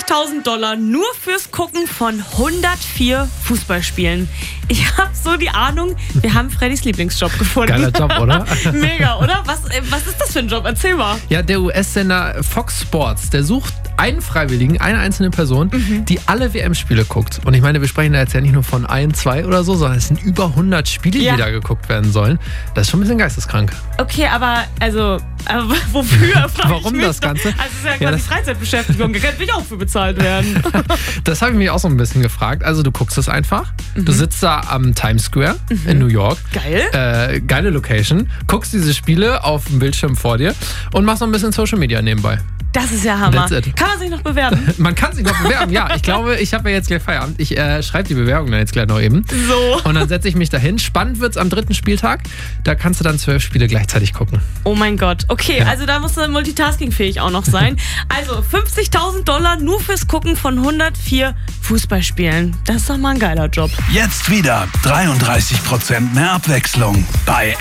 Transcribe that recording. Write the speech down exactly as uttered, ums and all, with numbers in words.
fünfzigtausend Dollar nur fürs Gucken von hundertvier Fußballspielen. Ich habe so die Ahnung, wir haben Freddys Lieblingsjob gefunden. Geiler Job, oder? Mega, oder? Was, was ist das für ein Job? Erzähl mal. Ja, der U S-Sender Fox Sports, der sucht einen Freiwilligen, eine einzelne Person, mhm. die alle W M-Spiele guckt. Und ich meine, wir sprechen da jetzt ja nicht nur von ein, zwei oder so, sondern es sind über hundert Spiele, ja. die da geguckt werden sollen. Das ist schon ein bisschen geisteskrank. Okay, aber also, aber wofür? Warum ich mich das Ganze? Also es ist ja quasi ja, das Freizeitbeschäftigung, da könnte ich auch für bezahlt werden. Das habe ich mich auch so ein bisschen gefragt. Also du guckst es einfach, mhm. du sitzt da am Times Square mhm. in New York. Geil. Äh, geile Location. Guckst diese Spiele auf dem Bildschirm vor dir und machst noch ein bisschen Social Media nebenbei. Das ist ja Hammer. Kann man sich noch bewerben? Man kann sich noch bewerben, ja. Ich glaube, ich habe ja jetzt gleich Feierabend. Ich äh, schreibe die Bewerbung dann jetzt gleich noch eben. So. Und dann setze ich mich dahin. Spannend wird's am dritten Spieltag. Da kannst du dann zwölf Spiele gleichzeitig gucken. Oh mein Gott. Okay, ja. Also da musst du multitaskingfähig auch noch sein. Also fünfzigtausend Dollar nur fürs Gucken von hundertvier Fußballspielen. Das ist doch mal ein geiler Job. Jetzt wieder dreiunddreißig Prozent mehr Abwechslung bei